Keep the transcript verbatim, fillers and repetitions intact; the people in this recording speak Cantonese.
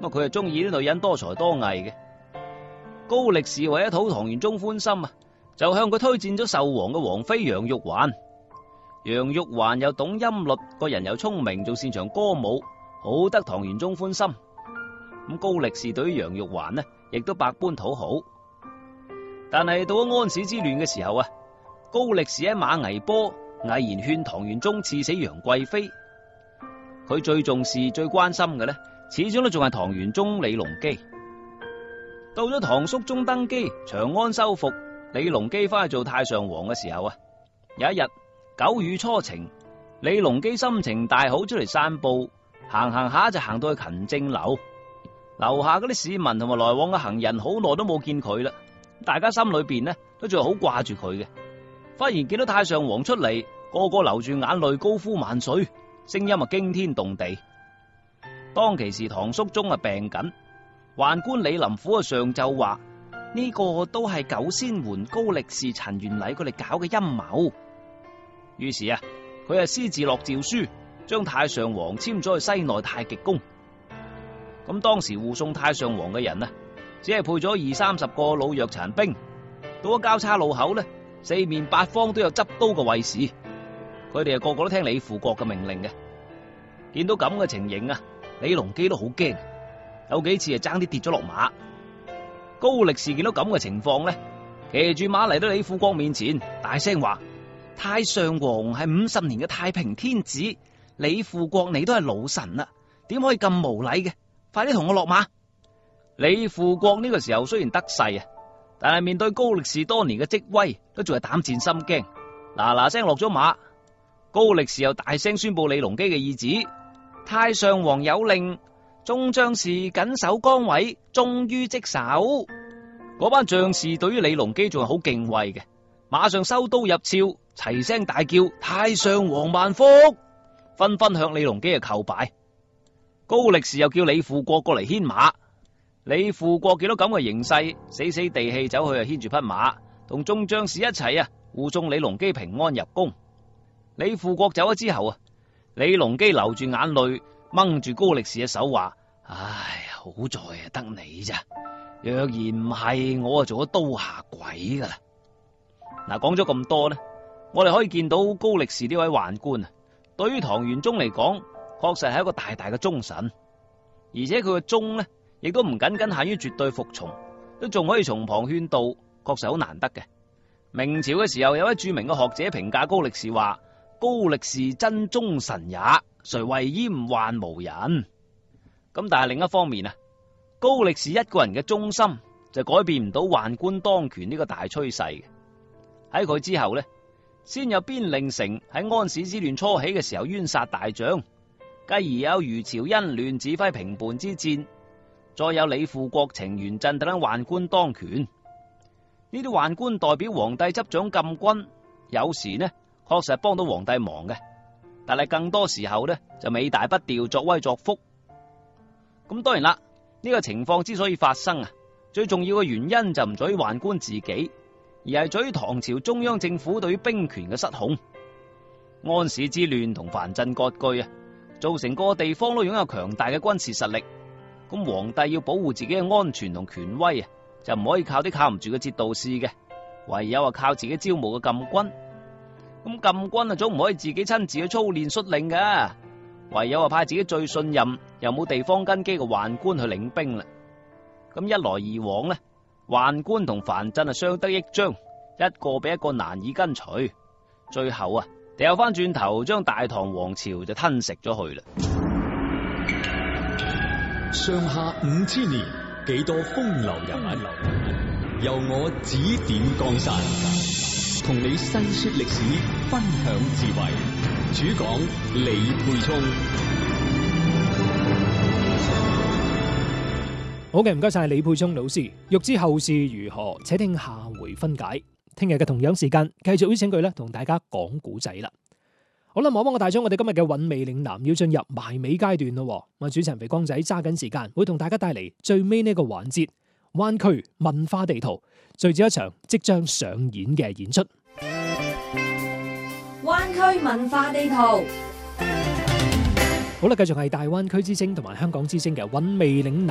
咁佢係中意啲女人多才多藝嘅。高力士為咗討唐玄宗歡心啊，就向佢推薦咗壽王嘅王妃楊玉環。楊玉環又懂音律，個人又聰明，仲擅長歌舞，好得唐玄宗歡心。咁高力士對於楊玉環呢，亦都百般討好。但係到咗安史之亂嘅時候啊，高力士喺馬嵬坡毅然勸唐玄宗賜死楊貴妃。佢最重視、最關心嘅呢，始終都仲係唐玄宗李隆基。到咗唐肅宗登基，長安收復，李隆基翻去做太上皇嘅時候啊，有一日九月初晴，李隆基心情大好，出嚟散步，行行下就行到去勤政樓，樓下嗰啲市民同埋來往嘅行人好耐都冇見佢啦，大家心裏邊呢都仲係好掛住佢嘅。忽然見到太上皇出嚟，個個流住眼淚，高呼萬歲，聲音啊驚天動地。當其時唐肅宗啊病緊，宦官李林甫啊上奏話呢個都係九仙援高力士陳元禮佢哋搞嘅陰謀。於是啊，佢啊私自落詔書，將太上皇簽咗去西內太極宮。咁當時護送太上皇嘅人啊，只係配咗二三十個老弱殘兵。到咗交叉路口呢，四面八方都有執刀嘅衛士，佢哋啊個個都聽李輔國嘅命令嘅。見到咁嘅情形啊，李隆基都好驚，有幾次啊爭啲跌咗落馬。高力士見到咁嘅情況呢，騎住馬嚟到李輔國面前，大聲話：太上皇係五十年嘅太平天子，李輔國你都係老臣啦，點可以咁無禮嘅？快啲同我落馬！李輔國呢個時候雖然得勢啊，但係面對高力士多年嘅職威，都仲係膽戰心驚，嗱嗱聲落咗馬。高力士又大聲宣布李隆基嘅意旨：太上皇有令，眾將士緊守崗位，忠於職守。嗰班將士對於李隆基仲係好敬畏嘅，馬上收刀入鞘，齊聲大叫：太上皇萬福！紛紛向李隆基嘅叩拜。高力士又叫李輔國過嚟牽馬。李輔國見到咁嘅形勢，死死地氣走去啊牽住匹馬，同眾將士一齊啊護送李隆基平安入宮。李輔國走咗之後啊，李隆基流住眼淚，掹住高力士嘅手話：唉，好在啊得你咋，若然唔係，我啊做咗刀下鬼噶啦。嗱，講咗咁多呢，我哋可以見到高力士呢位宦官啊，對於唐玄宗嚟講，確實係一個大大嘅忠臣，而且佢嘅忠呢，亦都唔僅僅限於絕對服從，都仲可以從旁勸導，確實好難得嘅。明朝嘅時候，有位著名嘅學者評價高力士話：高力士真忠臣也，誰為閹宦無人。咁但係另一方面啊，高力士一個人嘅忠心就改變唔到宦官當權呢個大趨勢嘅。喺佢之後呢，先有邊令城喺安史之亂初起嘅時候冤殺大將，繼而有余朝恩亂指揮平叛之戰，再有李輔國、程元振等宦官當權。呢啲宦官代表皇帝執掌禁軍，有時呢確實係幫到皇帝忙嘅，但係更多時候呢就尾大不掉，作威作福。咁當然啦，呢個情況之所以發生啊，最重要嘅原因就唔在於宦官自己，而係在於唐朝中央政府對於兵權嘅失控。安史之亂同藩鎮割據啊，造成各個地方都擁有強大嘅軍事實力。咁皇帝要保護自己嘅安全同權威啊，就唔可以靠啲靠唔住嘅節度使嘅，唯有啊靠自己招募嘅禁軍。咁禁軍啊總唔可以自己親自去操練率領㗎，唯有啊派自己最信任又冇地方根基嘅宦官去領兵啦。咁一來二往呢，宦官同藩鎮啊相得益彰，一個比一個難以跟隨，最後啊掉翻轉頭將大唐王朝就吞食咗去啦。 上下五千年，幾多風流人物，由我指點江山，同你細說歷史，分享智慧。主講李沛聰。 好嘅，唔該晒李沛聰老師。欲知後事如何，且聽下回分解。聽日嘅同樣時間，繼續邀請佢咧同大家講古仔啦。好啦，望望我大將，我哋今日嘅韻味嶺南要進入埋尾階段咯。咁啊，主持人肥光仔揸緊時間，會同大家帶嚟最尾呢個環節——灣區文化地圖，聚焦一場即將上演嘅演出。 灣區文化地圖。好啦，繼續係大灣區之聲同埋香港之聲嘅韻味嶺南